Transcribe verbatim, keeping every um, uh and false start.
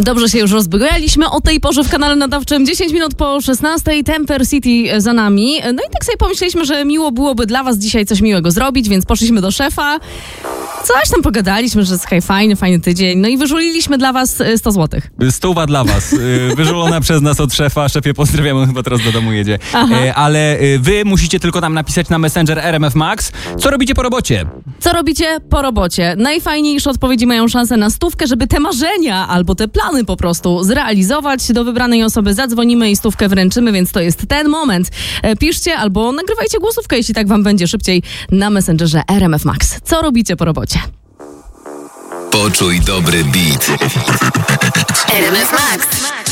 Dobrze się już rozbygaliśmy o tej porze w kanale nadawczym. dziesięć minut po szesnastej, Temper City za nami. No i tak sobie pomyśleliśmy, że miło byłoby dla was dzisiaj coś miłego zrobić, więc poszliśmy do szefa. Coś tam pogadaliśmy, że jest fajny, fajny tydzień. No i wyżuliliśmy dla was sto złotych. Stuwa dla was. Wyżulona przez nas od szefa. Szefie, pozdrawiamy, chyba teraz do domu jedzie. Aha. Ale wy musicie tylko nam napisać na Messenger R M F Max, co robicie po robocie. Co robicie po robocie? Najfajniejsze odpowiedzi mają szansę na stówkę, żeby te marzenia albo te plany po prostu zrealizować. Do wybranej osoby zadzwonimy i stówkę wręczymy, więc to jest ten moment. E, piszcie albo nagrywajcie głosówkę, jeśli tak wam będzie szybciej, na Messengerze R M F Max. Co robicie po robocie? Poczuj dobry beat. R M F Max.